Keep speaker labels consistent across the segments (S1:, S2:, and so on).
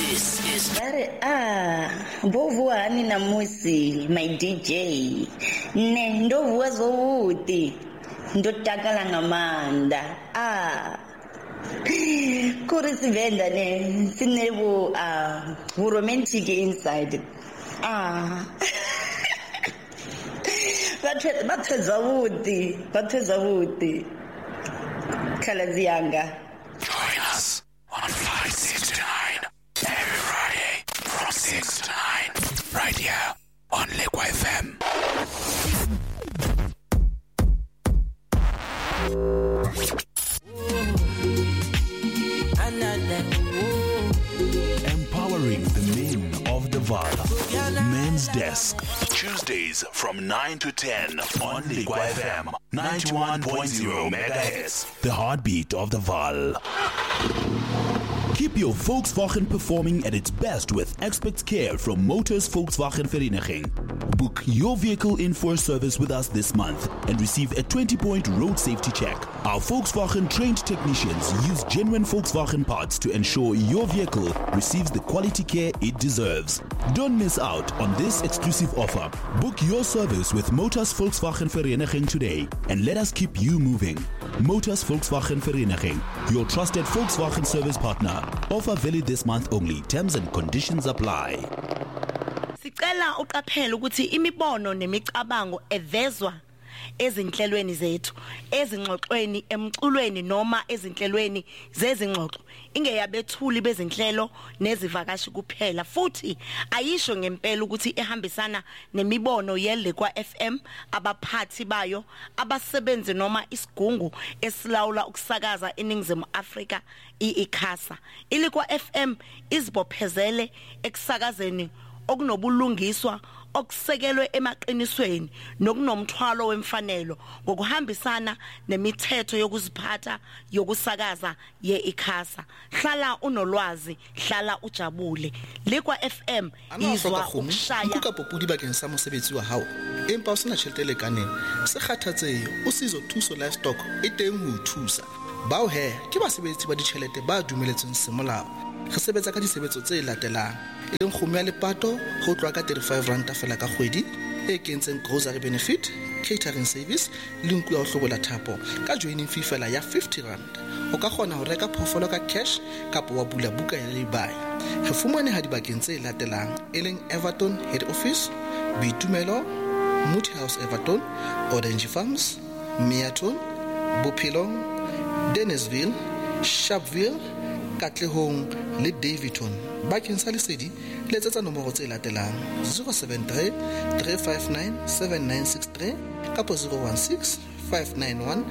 S1: This is
S2: Bovuani na Musi, my DJ. Ne ndo vuazote. Ndo takala ngamanda. Kurisi venda ne sinebu romantic inside. Batweza wuti. Kalazianga.
S1: Join us on Flight 69 every Friday from 6 to 9 right here on Lekwa FM.
S3: Empowering the men of the Vala. Men's Desk. Tuesdays from 9 to 10 on Lekwa FM 91.0 MHz. The heartbeat of the Val. Keep your Volkswagen performing at its best with expert care from Motors Volkswagen Vereniging. Book your vehicle in for service with us this month and receive a 20-point road safety check. Our Volkswagen trained technicians use genuine Volkswagen parts to ensure your vehicle receives the quality care it deserves. Don't miss out on this exclusive offer. Book your service with Motors Volkswagen Vereniging today and let us keep you moving. Motors Volkswagen Vereniging, your trusted Volkswagen service partner. Offer valid this month only. Terms and conditions apply.
S4: Sicela uqaphela ukuthi imibono nemicabango evezwa ezinhlelweni zethu, ezingxoxweni, emculweni noma ezinhlelweni zezingxoxo ingeyabethuli bezinhlelo nezivakashi kuphela, futhi ayisho ngempela ukuthi ehambisana nemibono yeLekwa FM, abaphathi bayo, abasebenzi noma isigungu esilawula ukusakaza eNingizimu Afrika ikhasa. iLekwa FM izibophezele ekusakazeni okunobulungiswa okusekelwe emaqinisweni nokunomthwalo wemfanelo ngokuhambisana nemithetho yokuziphatha yokusakaza ikhasa. Hlala unolwazi, hlala ujabule. Lekwa FM izwa ukushaya
S5: ukapopudi bakeng sa mosebetsi wa hao empa o sena tjhelete le kaneng se kgathatsehe o sizo thuso livestock e teng ho thusa bao he ke basebetsi ba ditjhelete ba dumeletsweng semolao. Re sebetsa ka disebetso tse latelang e leng kgomo ya lepato ho tloa ka 35 rand fela ka kgwedi, e kentseng grocery benefit, catering service le nku ya ho hlobola thapo ka joining fee fela ya 50 rand. O ka kgona ho reka phofolo ka cash kapa wa bula buka ya lay-by. Re fumane ha dibakeng tse latelang e leng Everton Head Office, Boitumelo, Moody House Everton, Orange Farms, Meaton, Bophelong, Dennisville, Sharpeville, Katlehong le Davidton. Bakeng sa lesedi letsetsa nomoro tse latelang 073 359 7963 kapo 016 591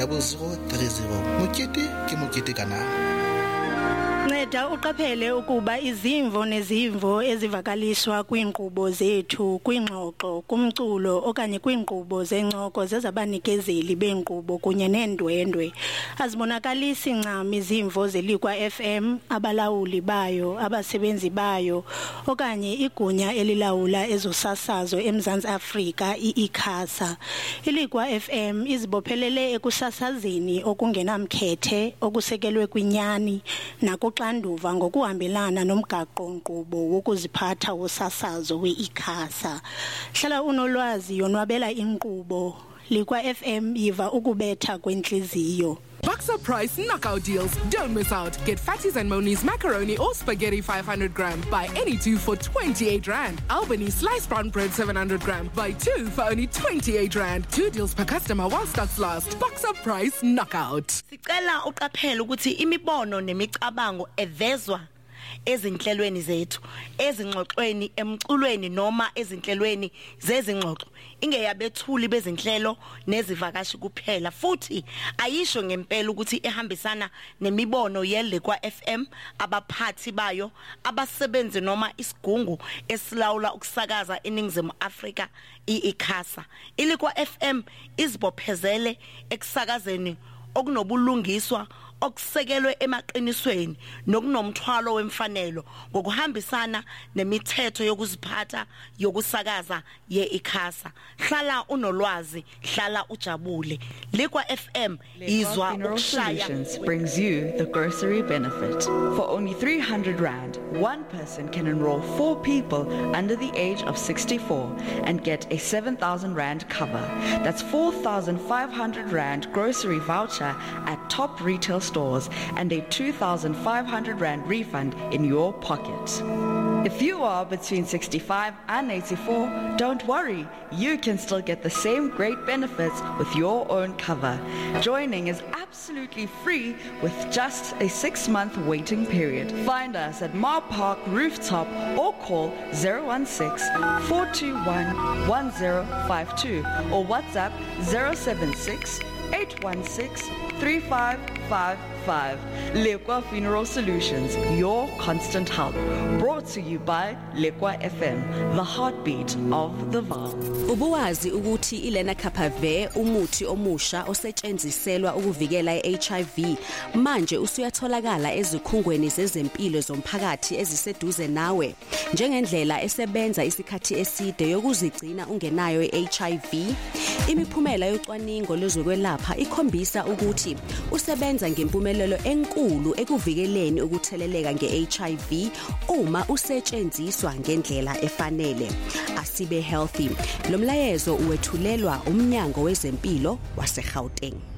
S5: 0030. Mokete ke mokete kana.
S6: Nceda uqaphele ukuba izimvo nezimvo ezivakaliswa kwiinkqubo zethu, kwingxoxo, kumculo okanye kwiinkqubo zencoko zezabanikezeli beenkqubo kunye neendwendwe azibonakalisi ncam izimvo zeLekwa FM, abalawuli bayo, abasebenzi bayo okanye igunya elilawula ezosasazo eMzantsi Afrika ikhasa. iLekwa FM izibophelele ekusasazeni okungenamkhethe okusekelwe kwinyani nakuxanduva ngokuhambelana nomgaqo-nkqubo wokuziphatha wosasazo ikhasa. Hlala unolwazi, yonwabela inkqubo. Lekwa FM yiva ukubetha kwenhliziyo.
S7: Boxer Price knockout deals. Don't miss out. Get Fatties and Moni's macaroni or spaghetti 500 gram. Buy any two for 28 rand. Albany sliced brown bread 700 gram. Buy two for only 28 rand. 2 deals per customer while stocks last. Boxer Price knockout.
S4: Sicela uqaphela ukuthi imibono nemicabango evezwa ezinhlelweni zethu, ezingxoxweni, emculweni noma ezinhlelweni zezingxoxo ingeyabethuli bezinhlelo nezivakashi kuphela, futhi ayisho ngempela ukuthi ehambisana nemibono yeLekwa FM, abaphathi bayo, abasebenzi noma isigungu esilawula ukusakaza eNingizimu Afrika ikhasa. iLekwa FM izibophezele ekusakazeni okunobulungiswa okusekelwe emaqinisweni nokunomthwalo wemfanelo ngokuhambisana nemithetho yokuziphatha yokusakaza ye-ICASA. Hlala unolwazi, hlala ujabule. Liqwa FM izwa
S8: Funeral
S4: ukushaya.
S8: Solutions brings you the grocery benefit. For only 300 Rand, one person can enroll 4 people under the age of 64 and get a 7,000 Rand cover. That's 4,500 Rand grocery voucher at top retail stores and a 2,500 Rand refund in your pocket. If you are between 65 and 84, don't worry, you can still get the same great benefits with your own cover. Joining is absolutely free with just a 6-month waiting period. Find us at Mar Park Rooftop or call 016-421-1052 or WhatsApp 076-816-3555. Lekwa Funeral Solutions, your constant help. Brought to you by Lekwa FM, the heartbeat of the Vaal.
S9: Ubuwazi ukuthi ilenacapavir umuthi omusha osetshenziselwa ukuvikela iHIV manje usuyatholakala ezikhungweni zezempilo zomphakathi eziseduze nawe njengendlela esebenza isikhathi eside yokuzigcina ungenayo iHIV. Imiphumela yocwaningo lwezokwelapha ikhombisa ukuthi usebenza ngempumelelo enkulu ekuvikeleni ukutheleleka ngeHIV uma usetshenziswa ngendlela efanele. Asibe healthy. Lo mlayezo uwethulelwa uMnyango weZempilo waseGauteng.